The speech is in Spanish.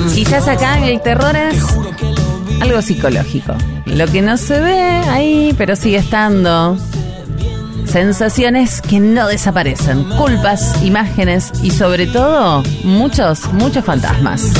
Quizás acá el terror es algo psicológico. Lo que no se ve ahí, pero sigue estando. Sensaciones que no desaparecen. Culpas, imágenes y sobre todo muchos fantasmas.